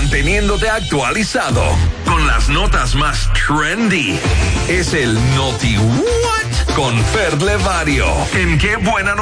manteniéndote actualizado con las notas más trendy. Es el Noti What con Fer Levario en Qué Buena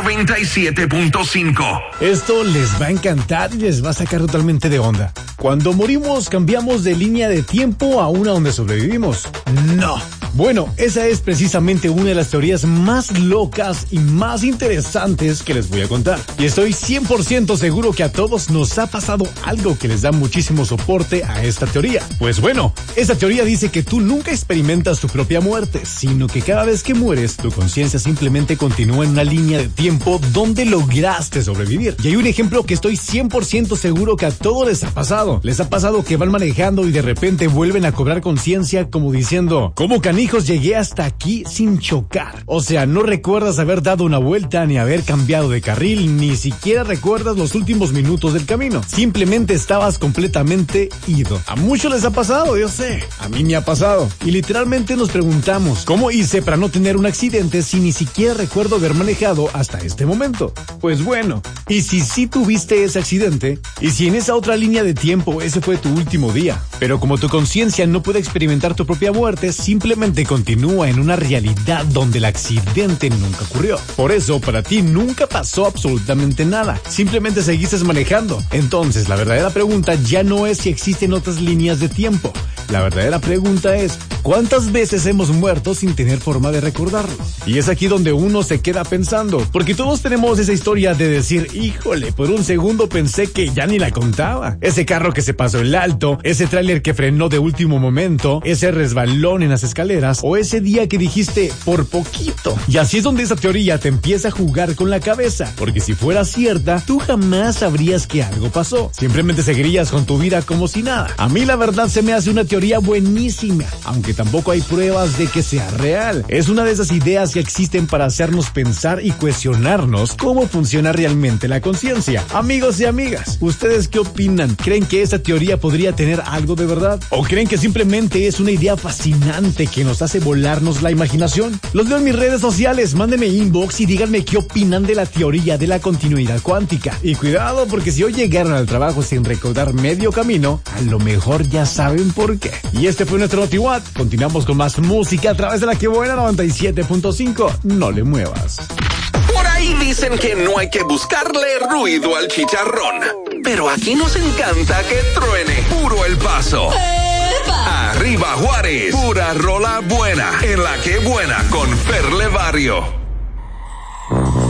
97.5. Esto les va a encantar y les va a sacar totalmente de onda. Cuando morimos, cambiamos de línea de tiempo a una donde sobrevivimos. No. Bueno, esa es precisamente una de las teorías más locas y más interesantes que les voy a contar. Y estoy 100% seguro que a todos nos ha pasado algo que les da muchísimo soporte a esta teoría. Pues bueno, esta teoría dice que tú nunca experimentas tu propia muerte, sino que cada vez que mueres, tu conciencia simplemente continúa en una línea de tiempo donde lograste sobrevivir. Y hay un ejemplo que estoy 100% seguro que a todos les ha pasado. Les ha pasado que van manejando y de repente vuelven a cobrar conciencia como diciendo, ¿cómo canijos llegué hasta aquí sin chocar? O sea, no recuerdas haber dado una vuelta, ni haber cambiado de carril, ni siquiera recuerdas los últimos minutos del camino. Simplemente estabas completamente ido. A muchos les ha pasado, yo sé. A mí me ha pasado. Y literalmente nos preguntamos, ¿cómo hice para no tener un accidente si ni siquiera recuerdo haber manejado hasta este momento? Pues bueno, ¿y si sí tuviste ese accidente? ¿Y si en esa otra línea de tiempo ese fue tu último día? Pero como tu conciencia no puede experimentar tu propia muerte, simplemente continúa en una realidad donde el accidente nunca ocurrió. Por eso, para ti nunca pasó absolutamente nada. Simplemente seguiste manejando. Entonces, la verdadera pregunta ya no es si existen otras líneas de tiempo. La verdadera pregunta es, ¿cuántas veces hemos muerto sin tener forma de recordarlo? Y es aquí donde uno se queda pensando, porque todos tenemos esa historia de decir, híjole, por un segundo pensé que ya ni la contaba. Ese carro que se pasó el alto, ese tráiler que frenó de último momento, ese resbalón en las escaleras, o ese día que dijiste, por poquito. Y así es donde esa teoría te empieza a jugar con la cabeza, porque si fuera cierta, tú jamás sabrías que algo pasó. Simplemente seguirías con tu vida como si nada. A mí la verdad se me hace una teoría buenísima, aunque tampoco hay pruebas de que sea real. Es una de esas ideas que existen para hacernos pensar y cuestionarnos cómo funciona realmente la conciencia. Amigos y amigas, ¿ustedes qué opinan? ¿Creen que esta teoría podría tener algo de verdad? ¿O creen que simplemente es una idea fascinante que nos hace volarnos la imaginación? Los leo en mis redes sociales, mándenme inbox y díganme qué opinan de la teoría de la continuidad cuántica. Y cuidado, porque si hoy llegaron al trabajo sin recordar medio camino, a lo mejor ya saben por qué. Y este fue nuestro Noti What. Continuamos con más música a través de la Que Buena 97.5. No le muevas. Por ahí dicen que no hay que buscarle ruido al chicharrón, pero aquí nos encanta que truene puro el paso. ¡Epa! Arriba Juárez, pura rola buena en la Que Buena con Fer Levario.